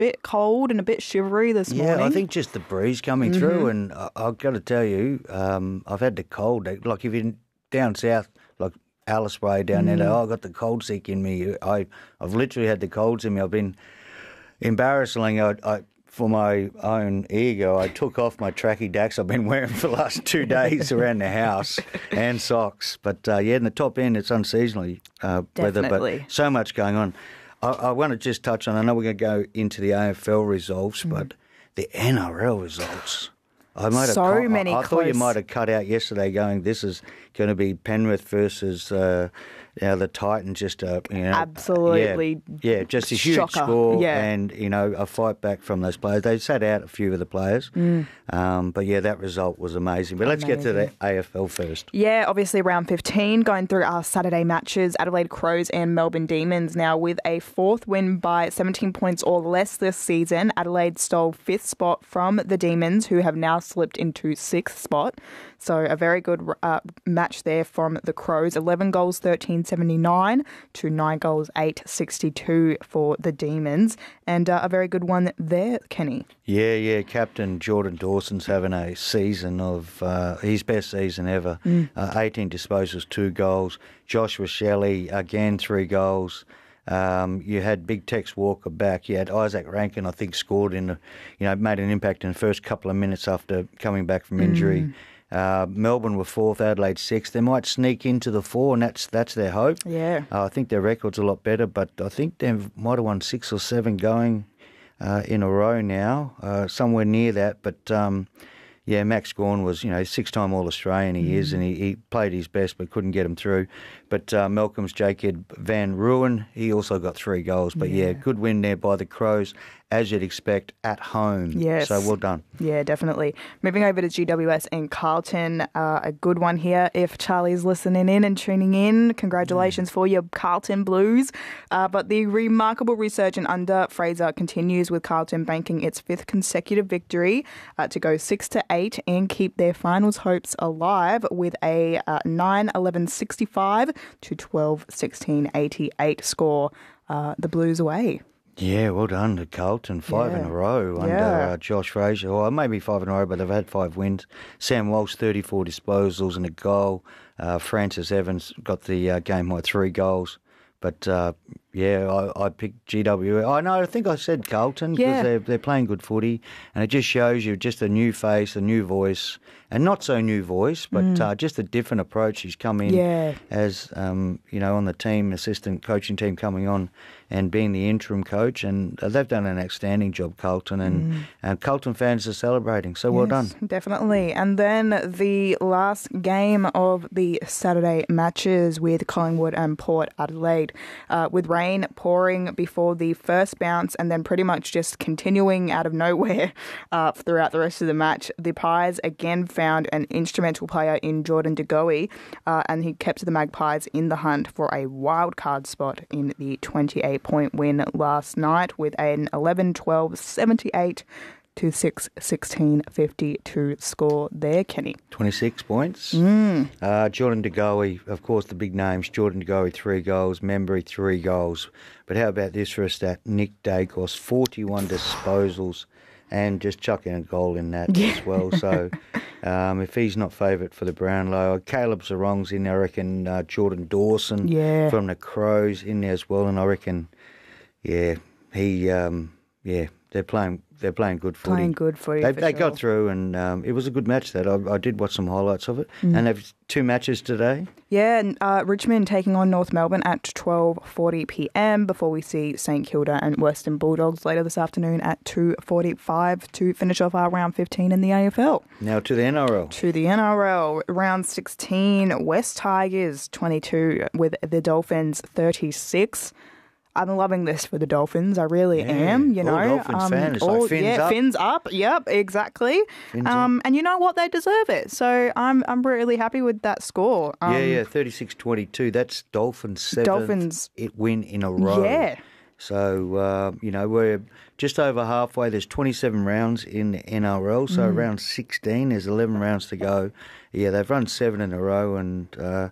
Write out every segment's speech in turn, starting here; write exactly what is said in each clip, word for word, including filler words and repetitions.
bit cold and a bit shivery this yeah, morning. Yeah, I think just the breeze coming mm-hmm. through, and I, I've got to tell you, um, I've had the cold. Like if you're down south, like Alice Way down mm. there, oh, I've got the cold sick in me. I, I've literally had the colds in me. I've been embarrassing. I, I For my own ego, I took off my tracky dacks I've been wearing for the last two days around the house and socks. But, uh, yeah, in the top end, it's unseasonally uh, weather, but so much going on. I, I want to just touch on, I know we're going to go into the A F L results, mm. but the N R L results. I might so have, many I, I close. thought you might have cut out yesterday going, this is going to be Penrith versus uh, you know, the Titans. Just a, you know, Absolutely. Yeah, yeah just a huge shocker. score yeah. and, you know, a fight back from those players. They sat out a few of the players. Mm. Um, but, yeah, that result was amazing. But amazing. Let's get to the A F L first. Yeah, obviously round fifteen, going through our Saturday matches, Adelaide Crows and Melbourne Demons. Now, with a fourth win by seventeen points or less this season, Adelaide stole fifth spot from the Demons, who have now slipped into sixth spot. So a very good uh, match there from the Crows. eleven goals, thirteen seventy-nine to nine goals, eight sixty-two for the Demons. And uh, a very good one there, Kenny. Yeah, yeah. Captain Jordan Dawson's having a season of uh, his best season ever. Mm. Uh, eighteen disposals, two goals. Joshua Shelley, again, three goals. Um, you had Big Tex Walker back. You had Isaac Rankin, I think, scored in, the, you know, made an impact in the first couple of minutes after coming back from injury. Mm. Uh, Melbourne were fourth, Adelaide sixth. They might sneak into the four, and that's that's their hope. Yeah, uh, I think their record's a lot better, but I think they might have won six or seven going uh, in a row now, uh, somewhere near that. But um, yeah, Max Gawn was, you know, six-time All-Australian he mm. is, and he, he played his best but couldn't get him through. But uh, Malcolm's Jacob Van Ruin, he also got three goals. But yeah. yeah, good win there by the Crows, as you'd expect, at home. Yes. So well done. Yeah, definitely. Moving over to G W S and Carlton, uh, a good one here. If Charlie's listening in and tuning in, congratulations mm. for your Carlton Blues. Uh, but the remarkable resurgence under Fraser continues, with Carlton banking its fifth consecutive victory uh, to go six to eight and keep their finals hopes alive with a uh, nine eleven sixty-five to twelve sixteen eighty-eight score. Uh, the Blues away. Yeah, well done to Carlton. Five yeah. in a row under yeah. uh, Josh Fraser. Or maybe five in a row, but they've had five wins. Sam Walsh, thirty-four disposals and a goal. Uh, Francis Evans got the uh, game-high three goals. But, uh, yeah, I, I picked G W. I know, I think I said Carlton because yeah. they're, they're playing good footy. And it just shows you just a new face, a new voice, and not so new voice, but mm. uh, just a different approach. He's come in yeah. as, um, you know, on the team, assistant coaching team coming on and being the interim coach. And they've done an outstanding job, Carlton. And, mm. and Carlton fans are celebrating. So well yes, done. Definitely. And then the last game of the Saturday matches with Collingwood and Port Adelaide. Uh, with rain pouring before the first bounce and then pretty much just continuing out of nowhere uh, throughout the rest of the match, the Pies again found an instrumental player in Jordan De Goey, uh, and he kept the Magpies in the hunt for a wild card spot in the twenty-eight point win last night with an eleven twelve seventy-eight to six sixteen fifty-two score there, Kenny. twenty-six points. Mm. Uh, Jordan De Goey, of course, the big names. Jordan De Goey, three goals. Membry, three goals. But how about this for a stat? Nick Dacos, forty-one disposals and just chucking a goal in that yeah. as well. So um, if he's not favourite for the Brownlow, Caleb Sarong's in there, I reckon. Uh, Jordan Dawson yeah. from the Crows in there as well. And I reckon, yeah, he, um, yeah, they're playing... They're playing good footy. Playing good footy, They, for they sure. got through, and um, it was a good match. That I, I did watch some highlights of it. Mm. And they've two matches today. Yeah, uh, Richmond taking on North Melbourne at twelve forty p.m. before we see St Kilda and Western Bulldogs later this afternoon at two forty-five to finish off our round fifteen in the A F L. Now to the N R L. To the N R L, round sixteen, West Tigers twenty-two with the Dolphins thirty-six. I'm loving this for the Dolphins. I really yeah. am, you know. All Dolphins um, fans. all, Like fins yeah, up. fins up. Yep, exactly. Fins um, up. And you know what? They deserve it. So I'm I'm really happy with that score. Um, yeah, yeah, thirty-six twenty-two. That's Dolphins' seventh Dolphins. It win in a row. Yeah. So, uh, you know, we're just over halfway. There's twenty-seven rounds in the N R L, so Mm. round sixteen, there's eleven rounds to go. Yeah, they've run seven in a row and uh,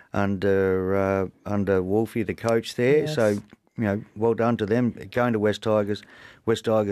under uh, under Wolfie, the coach there. Yes. So, you know, well done to them. Going to West Tigers West Tigers